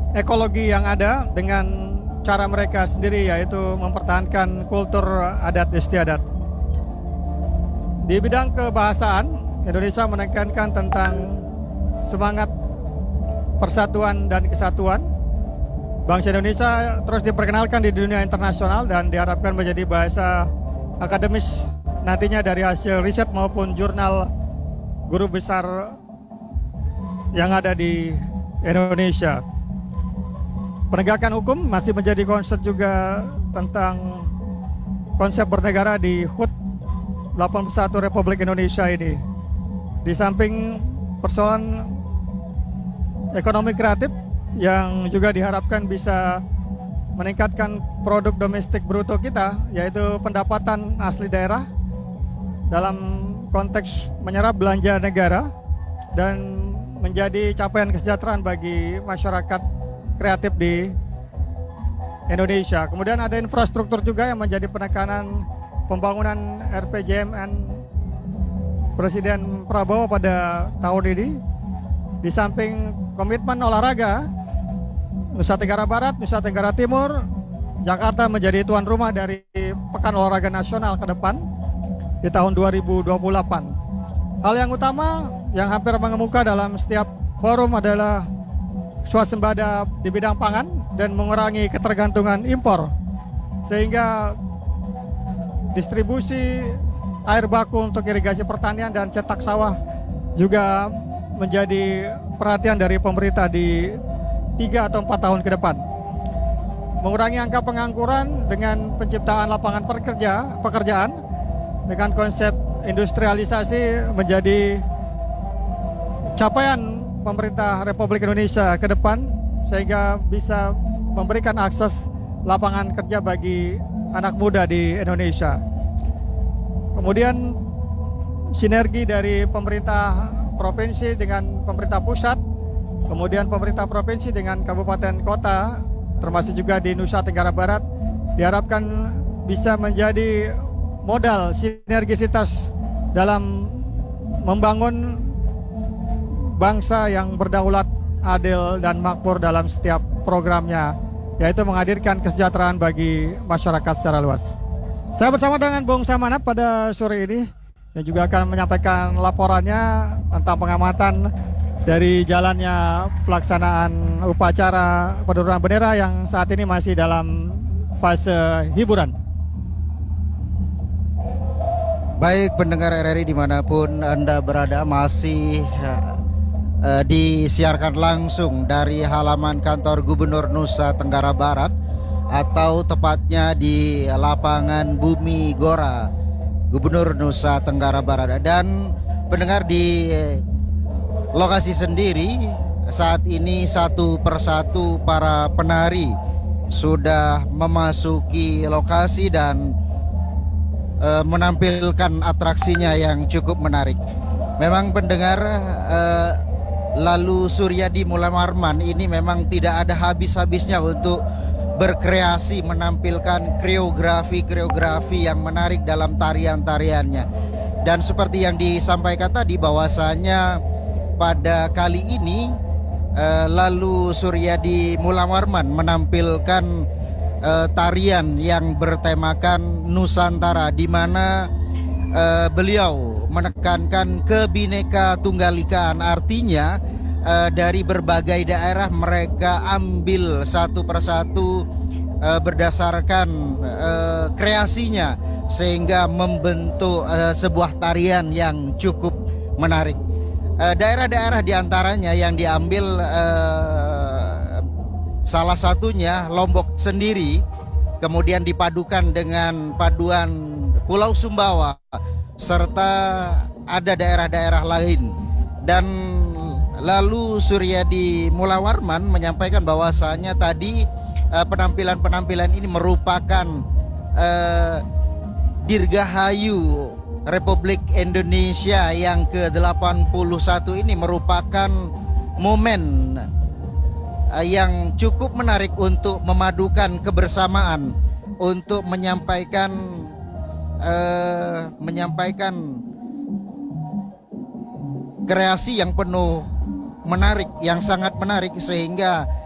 ekologi yang ada dengan cara mereka sendiri, yaitu mempertahankan kultur adat istiadat. Di bidang kebahasaan, Indonesia menekankan tentang semangat persatuan dan kesatuan. Bangsa Indonesia terus diperkenalkan di dunia internasional dan diharapkan menjadi bahasa akademis nantinya dari hasil riset maupun jurnal guru besar yang ada di Indonesia. Penegakan hukum masih menjadi konsep juga tentang konsep bernegara di HUT 81 Republik Indonesia ini. Di samping persoalan ekonomi kreatif yang juga diharapkan bisa meningkatkan produk domestik bruto kita, yaitu pendapatan asli daerah dalam konteks menyerap belanja negara dan menjadi capaian kesejahteraan bagi masyarakat kreatif di Indonesia. Kemudian ada infrastruktur juga yang menjadi penekanan pembangunan RPJMN Presiden Prabowo pada tahun ini. Di samping komitmen olahraga, Nusa Tenggara Barat, Nusa Tenggara Timur, Jakarta menjadi tuan rumah dari Pekan Olahraga Nasional ke depan di tahun 2028. Hal yang utama yang hampir mengemuka dalam setiap forum adalah swasembada di bidang pangan dan mengurangi ketergantungan impor, sehingga distribusi air baku untuk irigasi pertanian dan cetak sawah juga menjadi perhatian dari pemerintah di 3 atau 4 tahun ke depan. Mengurangi angka pengangguran dengan penciptaan lapangan pekerjaan dengan konsep industrialisasi menjadi capaian pemerintah Republik Indonesia ke depan, sehingga bisa memberikan akses lapangan kerja bagi anak muda di Indonesia. Kemudian sinergi dari pemerintah provinsi dengan pemerintah pusat, kemudian pemerintah provinsi dengan kabupaten kota, termasuk juga di Nusa Tenggara Barat, diharapkan bisa menjadi modal sinergisitas dalam membangun bangsa yang berdaulat, adil, dan makmur dalam setiap programnya, yaitu menghadirkan kesejahteraan bagi masyarakat secara luas. Saya bersama dengan Bung Samanap pada sore ini yang juga akan menyampaikan laporannya tentang pengamatan dari jalannya pelaksanaan upacara penurunan bendera yang saat ini masih dalam fase hiburan. Baik pendengar RRI dimanapun Anda berada, masih disiarkan langsung dari halaman kantor Gubernur Nusa Tenggara Barat, atau tepatnya di lapangan Bumi Gora Gubernur Nusa Tenggara Barat. Dan pendengar, di lokasi sendiri saat ini satu persatu para penari sudah memasuki lokasi dan menampilkan atraksinya yang cukup menarik. Memang pendengar, lalu Suryadi Mulawarman ini memang tidak ada habis-habisnya untuk berkreasi menampilkan koreografi yang menarik dalam tarian-tariannya. Dan seperti yang disampaikan tadi bahwasanya pada kali ini lalu Suryadi Mulawarman menampilkan tarian yang bertemakan Nusantara, di mana beliau menekankan kebineka tunggal-ikaan. Artinya dari berbagai daerah mereka ambil satu persatu berdasarkan kreasinya, sehingga membentuk sebuah tarian yang cukup menarik. Daerah-daerah diantaranya yang diambil, salah satunya Lombok sendiri, kemudian dipadukan dengan paduan Pulau Sumbawa, serta ada daerah-daerah lain. Dan lalu Suryadi Mulawarman menyampaikan bahwasanya tadi penampilan-penampilan ini merupakan Dirgahayu Republik Indonesia yang ke-81. Ini merupakan momen yang cukup menarik untuk memadukan kebersamaan, untuk menyampaikan kreasi yang penuh menarik, yang sangat menarik, sehingga